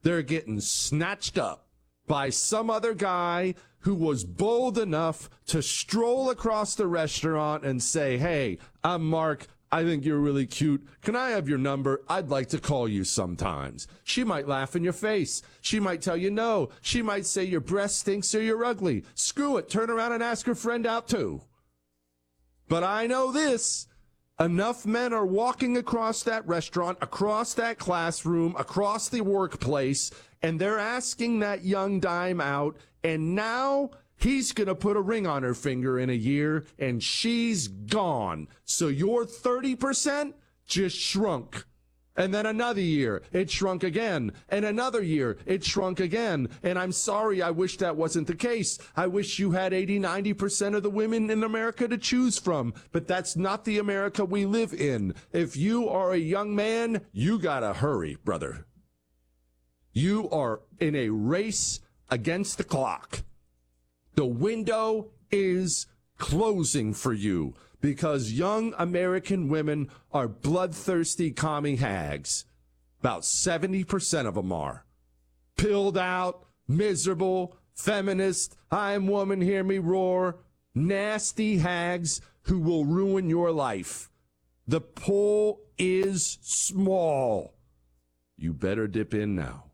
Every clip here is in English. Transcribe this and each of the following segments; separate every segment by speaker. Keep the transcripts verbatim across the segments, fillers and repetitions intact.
Speaker 1: they're getting snatched up by some other guy who was bold enough to stroll across the restaurant and say, hey, I'm Mark. I think you're really cute. Can I have your number? I'd like to call you sometimes. She might laugh in your face. She might tell you no. She might say your breath stinks or you're ugly. Screw it. Turn around and ask her friend out too. But I know this. Enough men are walking across that restaurant, across that classroom, across the workplace, and they're asking that young dime out, and now he's going to put a ring on her finger in a year, and she's gone. So your thirty percent just shrunk. And then another year, it shrunk again. And another year, it shrunk again. And I'm sorry, I wish that wasn't the case. I wish you had eighty, ninety percent of the women in America to choose from. But that's not the America we live in. If you are a young man, you gotta hurry, brother. You are in a race against the clock. The window is closing for you because young American women are bloodthirsty commie hags. About seventy percent of them are. Pilled out, miserable, feminist, I'm woman, hear me roar, nasty hags who will ruin your life. The pool is small. You better dip in now.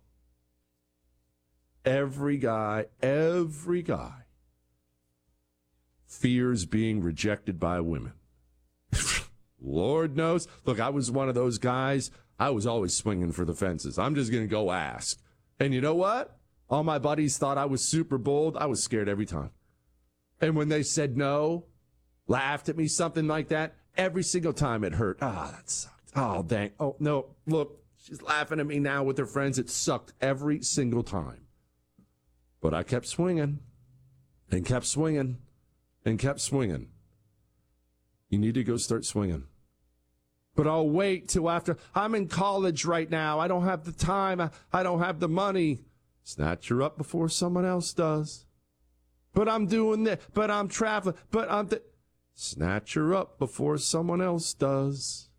Speaker 1: Every guy, every guy fears being rejected by women. Lord knows. Look, I was one of those guys. I was always swinging for the fences. I'm just going to go ask. And you know what? All my buddies thought I was super bold. I was scared every time. And when they said no, laughed at me, something like that, every single time it hurt. Ah, that sucked. Oh, dang. Oh, no, look, she's laughing at me now with her friends. It sucked every single time. But I kept swinging and kept swinging and kept swinging. You need to go start swinging. But I'll wait till after. I'm in college right now. I don't have the time. I, I don't have the money. Snatch her up before someone else does. But I'm doing this. But I'm traveling. But I'm... Th- Snatch her up before someone else does.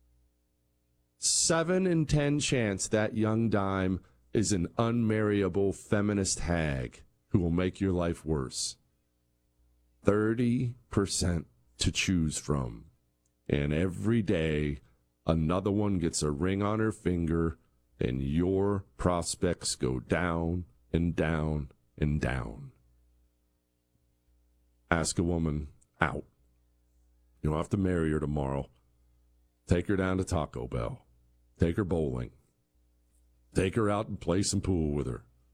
Speaker 1: Seven in ten chance that young dime is an unmarriable feminist hag who will make your life worse. thirty percent to choose from. And every day, another one gets a ring on her finger, and your prospects go down and down and down. Ask a woman out. You don't have to marry her tomorrow. Take her down to Taco Bell. Take her bowling. Take her out and play some pool with her.